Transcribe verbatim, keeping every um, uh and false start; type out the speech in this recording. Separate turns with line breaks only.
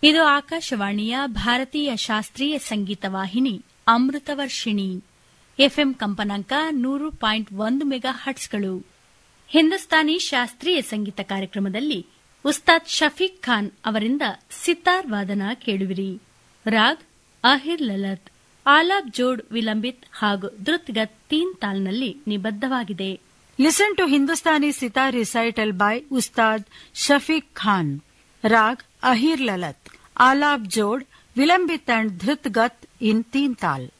ಇದು ಆಕಾಶವಾಣಿಯ ಭಾರತೀಯ ಶಾಸ್ತ್ರೀಯ ಸಂಗೀತ ವಾಹಿನಿ ಅಮೃತವರ್ಷಿಣಿ. ಎಫ್ಎಂ ಕಂಪನಾಂಕ ನೂರು ಪಾಯಿಂಟ್ ಒಂದು ಮೆಗಾ ಹಟ್ಸ್ಗಳು. ಹಿಂದೂಸ್ತಾನಿ ಶಾಸ್ತ್ರೀಯ ಸಂಗೀತ ಕಾರ್ಯಕ್ರಮದಲ್ಲಿ ಉಸ್ತಾದ್ ಶಫೀಕ್ ಖಾನ್ ಅವರಿಂದ ಸಿತಾರ್ ವಾದನ ಕೇಳುವಿರಿ. ರಾಗ್ ಅಹಿರ್ ಲಲತ್, ಆಲಾಬ್ ಜೋಡ್ ವಿಲಂಬಿತ್ ಹಾಗೂ ದ್ರುತ್ಗತ್ ತೀನ್ ತಾಲ್ನಲ್ಲಿ ನಿಬದ್ಧವಾಗಿದೆ.
Listen to Hindustani sitar recital by Ustad Shafiq Khan. Raag Ahir Lalat, ಆಲಾಬ್ Jod vilambit and ಧೃತ್ಗತ್ in Teen Tal.